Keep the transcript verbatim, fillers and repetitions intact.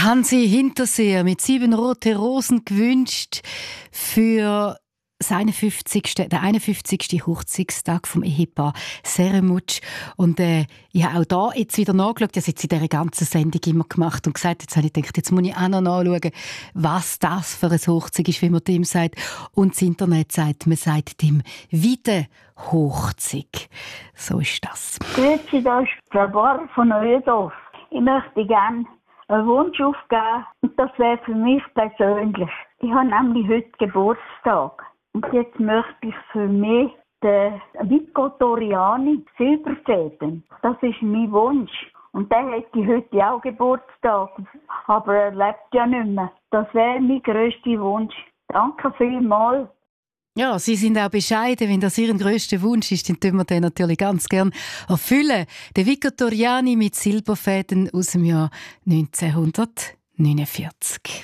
Hansi Hinterseer mit sieben rote Rosen gewünscht für das einundfünfzigste der einundfünfzigste Hochzeitstag vom Ehepaar Seremutsch. Und äh, ich habe auch da jetzt wieder nachgeschaut. Ich habe es jetzt in dieser ganzen Sendung immer gemacht und gesagt, jetzt habe ich gedacht, jetzt muss ich auch noch nachschauen, was das für ein Hochzeug ist, wie man dem sagt. Und das Internet sagt, man sagt dem Wiederhochzeug. So ist das. Grüezi, da ist Frau Barr von Neuendorf. Ich möchte gerne einen Wunsch aufgeben und das wäre für mich persönlich. Ich habe nämlich heute Geburtstag. Und jetzt möchte ich für mich den Vico Toriani Silberfäden. Das ist mein Wunsch. Und der hätte heute auch Geburtstag. Aber er lebt ja nicht mehr. Das wäre mein grösster Wunsch. Danke vielmals. Ja, Sie sind auch bescheiden. Wenn das Ihr grösster Wunsch ist, dann tun wir den natürlich ganz gern erfüllen. Der Vico Toriani mit Silberfäden aus dem Jahr neunzehnhundertneunundvierzig.